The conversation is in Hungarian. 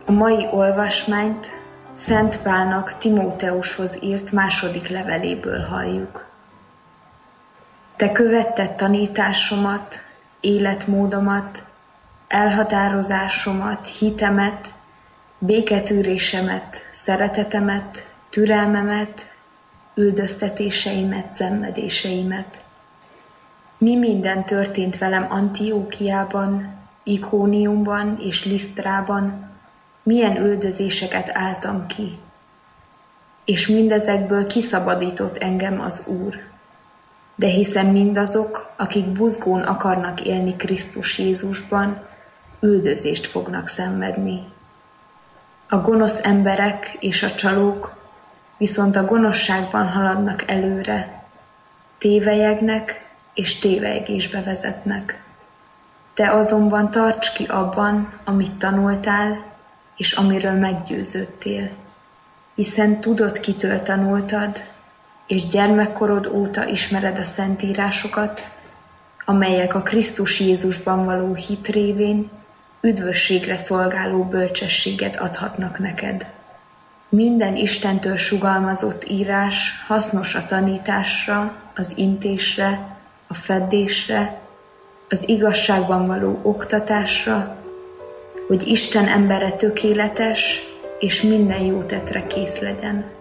A mai olvasmányt Szent Pálnak Timóteushoz írt második leveléből halljuk. Te követted tanításomat, életmódomat, elhatározásomat, hitemet, béketűrésemet, szeretetemet, türelmemet, üldöztetéseimet, szenvedéseimet. Mi minden történt velem Antiókiában, Ikóniumban és Lisztrában, milyen üldözéseket álltam ki, és mindezekből kiszabadított engem az Úr. De hiszen mindazok, akik buzgón akarnak élni Krisztus Jézusban, üldözést fognak szenvedni. A gonosz emberek és a csalók viszont a gonoszságban haladnak előre, tévelyegnek és tévelyegésbe vezetnek. Te azonban tarts ki abban, amit tanultál, és amiről meggyőződtél, hiszen tudod, kitől tanultad, és gyermekkorod óta ismered a szentírásokat, amelyek a Krisztus Jézusban való hit révén üdvösségre szolgáló bölcsességet adhatnak neked. Minden Istentől sugalmazott írás hasznos a tanításra, az intésre, a feddésre, az igazságban való oktatásra, hogy Isten embere tökéletes és minden jó tettre kész legyen.